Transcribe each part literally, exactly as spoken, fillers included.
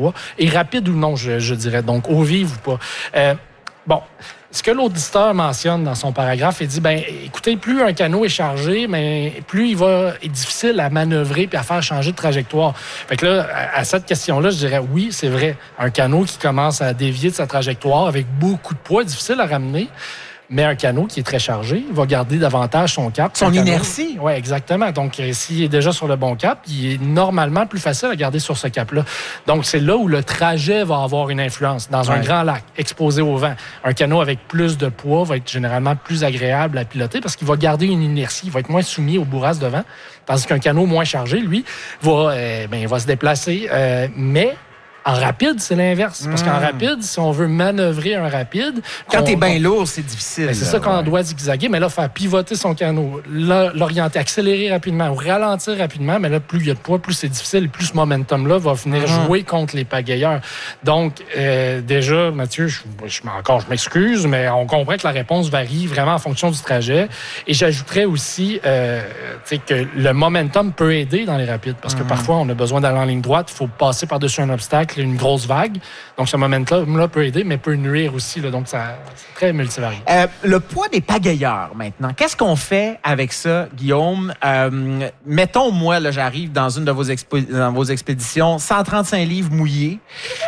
poids. Et rapide ou non, je, je dirais. Donc, eau vive ou pas. Euh, bon... Ce que l'auditeur mentionne dans son paragraphe, il dit, ben, écoutez, plus un canot est chargé, mais plus il va est difficile à manœuvrer puis à faire changer de trajectoire. Fait que là, à, à cette question-là, je dirais oui, c'est vrai. Un canot qui commence à dévier de sa trajectoire avec beaucoup de poids, difficile à ramener. Mais un canot qui est très chargé, il va garder davantage son cap. Son inertie. Oui, exactement. Donc, euh, s'il est déjà sur le bon cap, il est normalement plus facile à garder sur ce cap-là. Donc, c'est là où le trajet va avoir une influence. Dans ouais. un grand lac, exposé au vent, un canot avec plus de poids va être généralement plus agréable à piloter parce qu'il va garder une inertie. Il va être moins soumis aux bourrasques de vent. Tandis qu'un canot moins chargé, lui, va, euh, ben, va se déplacer. Euh, mais... En rapide, c'est l'inverse. Parce qu'en rapide, si on veut manœuvrer un rapide... Quand t'es bien lourd, c'est difficile. Ben c'est là, ça qu'on ouais. doit zigzaguer. Mais là, faire pivoter son canot, l'orienter, accélérer rapidement ou ralentir rapidement, mais là, plus il y a de poids, plus c'est difficile et plus ce momentum-là va venir mm-hmm. jouer contre les pagayeurs. Donc, euh, déjà, Mathieu, je, je, encore, je m'excuse, mais on comprend que la réponse varie vraiment en fonction du trajet. Et j'ajouterais aussi euh, que le momentum peut aider dans les rapides. Parce que mm-hmm. parfois, on a besoin d'aller en ligne droite, il faut passer par-dessus un obstacle, une grosse vague. Donc, ce momentum-là peut aider, mais peut nuire aussi. Là. Donc, ça, c'est très multivarié. Euh, le poids des pagayeurs, maintenant. Qu'est-ce qu'on fait avec ça, Guillaume? Euh, mettons, moi, là, j'arrive dans une de vos, expo- dans vos expéditions, cent trente-cinq livres mouillés.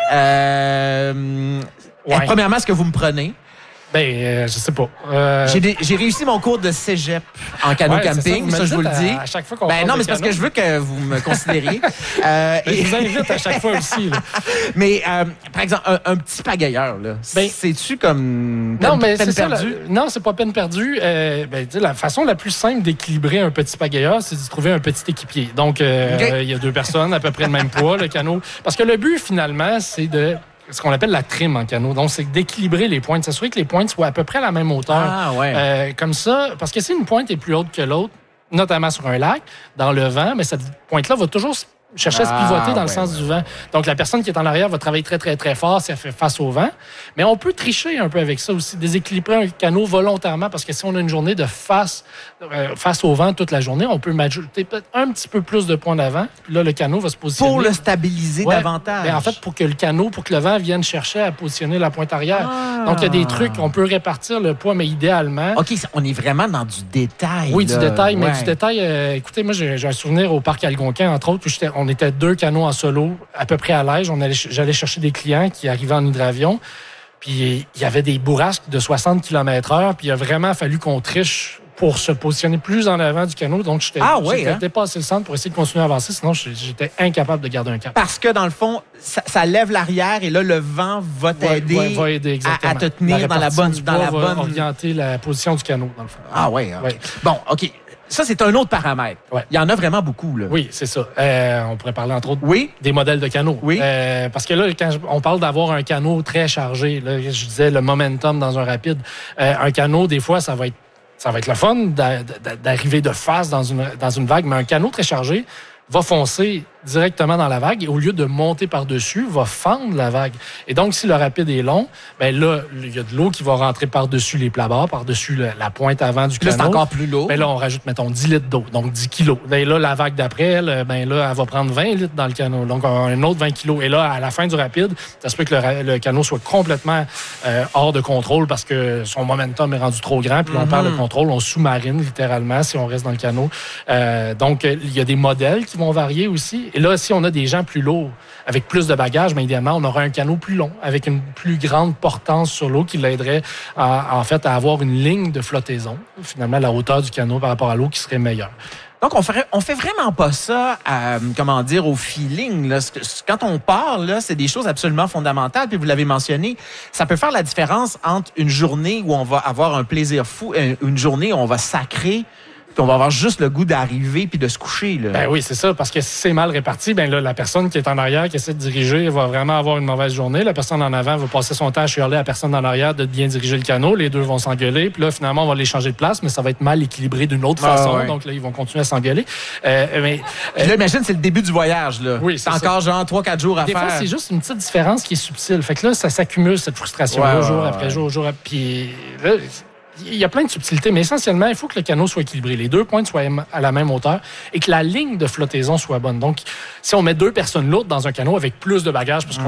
Euh, ouais. Premièrement, est-ce que vous me prenez? Ben, euh, je sais pas. Euh... J'ai, des, j'ai réussi mon cours de cégep en canot ouais, camping, ça, ça je vous le dis. À, à chaque fois qu'on ben non, mais c'est parce que je veux que vous me considériez. euh, ben, et... Je vous invite à chaque fois aussi. Là. Mais, euh, par exemple, un, un petit pagayeur, là, ben, c'est-tu comme peine, non, mais peine c'est perdue? Ça, la... Non, c'est pas peine perdue. Euh, ben, la façon la plus simple d'équilibrer un petit pagayeur, c'est de trouver un petit équipier. Donc, euh, okay. euh, il y a deux personnes à peu près le même poids, le canot. Parce que le but, finalement, c'est de... ce qu'on appelle la trim en canot. Donc, c'est d'équilibrer les pointes, s'assurer que les pointes soient à peu près à la même hauteur. Ah, ouais. Euh, comme ça, parce que si une pointe est plus haute que l'autre, notamment sur un lac, dans le vent, mais cette pointe-là va toujours chercher ah, à se pivoter dans ouais, le sens ouais. du vent. Donc, la personne qui est en arrière va travailler très, très, très fort si elle fait face au vent. Mais on peut tricher un peu avec ça aussi, déséquilibrer un canot volontairement, parce que si on a une journée de face, euh, face au vent toute la journée, on peut ajouter peut-être un petit peu plus de points d'avant. Puis là, le canot va se positionner. Pour le stabiliser ouais, davantage. Ben, en fait, pour que le canot, pour que le vent vienne chercher à positionner la pointe arrière. Ah. Donc, il y a des trucs, on peut répartir le poids, mais idéalement... OK, on est vraiment dans du détail. Oui, là. du détail, ouais. mais du détail... Euh, écoutez, moi, j'ai, j'ai un souvenir au parc Algonquin, entre autres, où on était deux canots en solo, à peu près à l'âge. On allait, j'allais chercher des clients qui arrivaient en hydravion. Puis il y avait des bourrasques de soixante kilomètres heure. Puis il a vraiment fallu qu'on triche pour se positionner plus en avant du canot. Donc, j'étais, ah, oui, j'étais hein? dépassé le centre pour essayer de continuer à avancer. Sinon, j'étais incapable de garder un cap. Parce que, dans le fond, ça, ça lève l'arrière et là, le vent va t'aider, ouais, ouais, va aider à, à te tenir la dans la bonne... Dans la bonne... orienter la position du canot, dans le fond. Ah oui, OK. Ouais. Bon, OK. Ça, c'est un autre paramètre. Ouais. Il y en a vraiment beaucoup, là. Oui, c'est ça. Euh, on pourrait parler, entre autres, oui? des modèles de canaux. Oui. Euh, parce que là, quand on parle d'avoir un canot très chargé, là, je disais le momentum dans un rapide. Euh, un canot, des fois, ça va être ça va être le fun d'arriver de face dans une, dans une vague, mais un canot très chargé va foncer directement dans la vague et au lieu de monter par-dessus, va fendre la vague. Et donc, si le rapide est long, ben là, il y a de l'eau qui va rentrer par-dessus les plats-bords, par-dessus le, la pointe avant du canot. Là, c'est encore plus lourd. Ben là, on rajoute, mettons, dix litres d'eau, donc dix kilos. Ben là, la vague d'après, elle, ben là, elle va prendre vingt litres dans le canot, donc un autre vingt kilos. Et là, à la fin du rapide, ça se peut que le, le canot soit complètement euh, hors de contrôle parce que son momentum est rendu trop grand. Puis là, on mm-hmm. perd le contrôle, on sous-marine littéralement si on reste dans le canot. Euh, donc, il y a des modèles qui vont varier aussi. Et là, si on a des gens plus lourds, avec plus de bagages, mais idéalement, on aura un canot plus long, avec une plus grande portance sur l'eau qui l'aiderait à, en fait, à avoir une ligne de flottaison. Finalement, la hauteur du canot par rapport à l'eau qui serait meilleure. Donc, on ferait, on fait vraiment pas ça, à, comment dire, au feeling. Là. Quand on parle, là, c'est des choses absolument fondamentales. Puis vous l'avez mentionné, ça peut faire la différence entre une journée où on va avoir un plaisir fou et une journée où on va sacrer. Puis on va avoir juste le goût d'arriver puis de se coucher. Là. Ben oui, c'est ça. Parce que si c'est mal réparti, ben là, la personne qui est en arrière, qui essaie de diriger, va vraiment avoir une mauvaise journée. La personne en avant va passer son temps à chialer à la personne en arrière de bien diriger le canot. Les deux vont s'engueuler. Puis là, finalement, on va les changer de place, mais ça va être mal équilibré d'une autre ah, façon. Ouais. Donc là, ils vont continuer à s'engueuler. Euh, mais, puis là, imagine, c'est le début du voyage. Là. Oui, c'est, c'est encore genre trois quatre jours à Des faire. Des fois, c'est juste une petite différence qui est subtile. Fait que là, ça s'accumule, cette frustration-là, ouais, jour ouais, après ouais. jour, jour après. Puis là, il y a plein de subtilités, mais essentiellement, il faut que le canot soit équilibré, les deux pointes soient à la même hauteur et que la ligne de flottaison soit bonne. Donc, si on met deux personnes lourdes dans un canot avec plus de bagages, parce qu'on